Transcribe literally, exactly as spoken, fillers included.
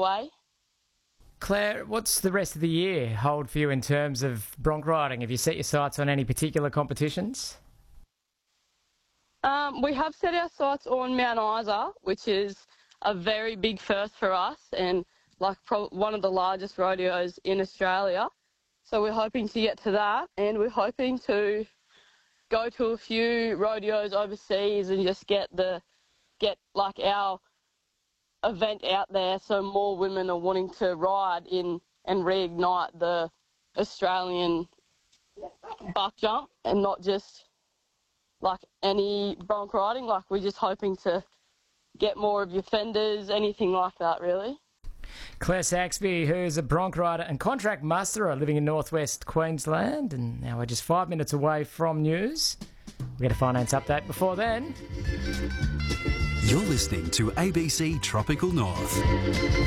away. Claire, what's the rest of the year hold for you in terms of bronc riding? Have you set your sights on any particular competitions? Um, we have set our sights on Mount Isa, which is a very big first for us and like pro- one of the largest rodeos in Australia. So we're hoping to get to that, and we're hoping to go to a few rodeos overseas and just get the get like our event out there, so more women are wanting to ride in and reignite the Australian buck jump and not just like any bronc riding. Like, we're just hoping to get more of your fenders, anything like that, really. Claire Saxby, who's a bronc rider and contract musterer living in northwest Queensland, and now we're just five minutes away from news. We'll get a finance update before then. You're listening to A B C Tropical North.